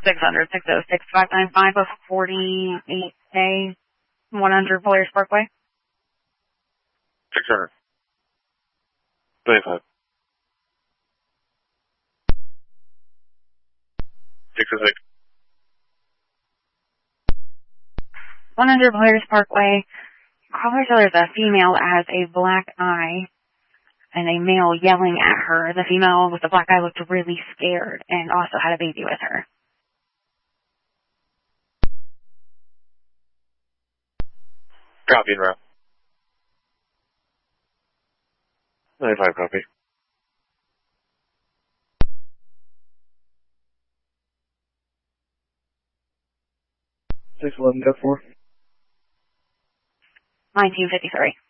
600-606-595 100 Polaris Parkway. 600. 25. 606. 100 Polaris Parkway. Caller said there's a female has a black eye and a male yelling at her. The female with the black eye looked really scared and also had a baby with her. Copy and route. 95, copy. Six 11 got 4. 1953.